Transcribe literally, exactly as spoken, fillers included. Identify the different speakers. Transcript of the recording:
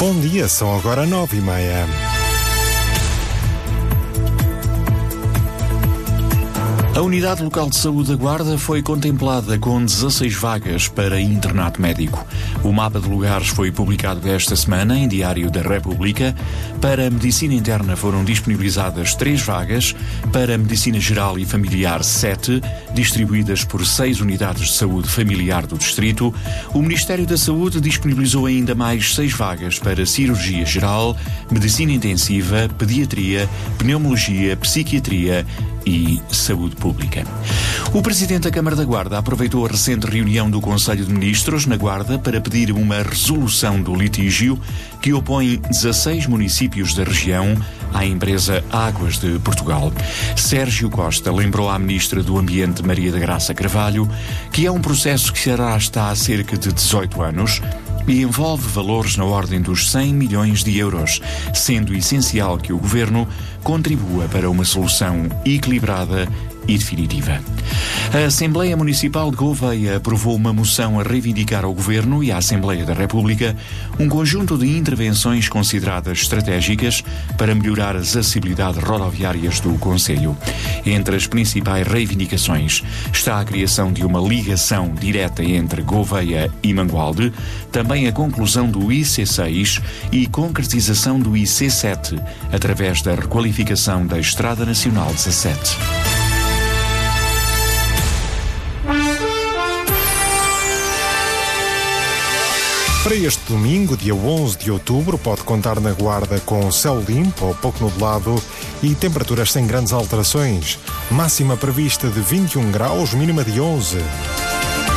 Speaker 1: Bom dia, são agora nove e meia.
Speaker 2: A Unidade Local de Saúde da Guarda foi contemplada com dezasseis vagas para internato médico. O mapa de lugares foi publicado esta semana em Diário da República. Para a Medicina Interna foram disponibilizadas três vagas, para a Medicina Geral e Familiar sete, distribuídas por seis unidades de saúde familiar do Distrito. O Ministério da Saúde disponibilizou ainda mais seis vagas para Cirurgia Geral, Medicina Intensiva, Pediatria, Pneumologia, Psiquiatria e Saúde Pública. O Presidente da Câmara da Guarda aproveitou a recente reunião do Conselho de Ministros na Guarda para pedir uma resolução do litígio que opõe dezasseis municípios da região à empresa Águas de Portugal. Sérgio Costa lembrou à Ministra do Ambiente, Maria da Graça Carvalho, que é um processo que se arrasta há cerca de dezoito anos e envolve valores na ordem dos cem milhões de euros, sendo essencial que o Governo contribua para uma solução equilibrada e definitiva. A Assembleia Municipal de Gouveia aprovou uma moção a reivindicar ao Governo e à Assembleia da República um conjunto de intervenções consideradas estratégicas para melhorar as acessibilidades rodoviárias do concelho. Entre as principais reivindicações está a criação de uma ligação direta entre Gouveia e Mangualde, também a conclusão do I C seis e concretização do I C sete, através da requalificação da Estrada Nacional dezassete.
Speaker 1: Para este domingo, dia onze de outubro, pode contar na Guarda com céu limpo ou pouco nublado e temperaturas sem grandes alterações. Máxima prevista de vinte e um graus, mínima de onze.